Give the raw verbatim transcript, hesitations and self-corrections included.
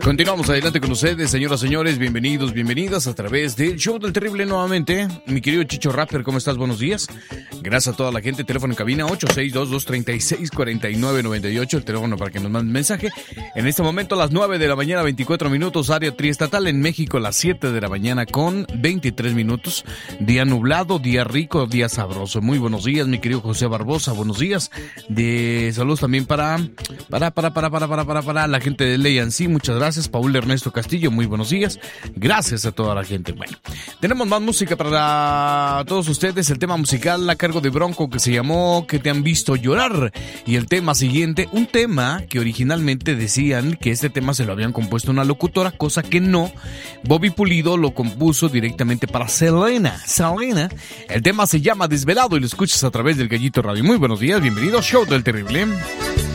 Continuamos adelante con ustedes, señoras y señores, bienvenidos, bienvenidas a través del Show del Terrible nuevamente. Mi querido Chicho Rapper, ¿cómo estás? Buenos días. Gracias a toda la gente. Teléfono en cabina ocho seis dos, dos tres seis, cuatro nueve nueve ocho, el teléfono para que nos manden mensaje. En este momento a las nueve de la mañana, veinticuatro minutos, área triestatal. En México a las siete de la mañana con veintitrés minutos. Día nublado, día rico, día sabroso. Muy buenos días, mi querido José Barbosa, buenos días. De saludos también para, para, para, para, para, para, para, para la gente de Ley Ansi, muchas gracias. Paul Ernesto Castillo, muy buenos días. Gracias a toda la gente. Bueno, tenemos más música para todos ustedes. El tema musical a cargo de Bronco que se llamó ¿Qué te han visto llorar? Y el tema siguiente, un tema que originalmente decían que este tema se lo habían compuesto una locutora, cosa que no. Bobby Pulido lo compuso directamente para Selena. Selena. El tema se llama Desvelado y lo escuchas a través del Gallito Radio. Muy buenos días, bienvenido al Show del Terrible.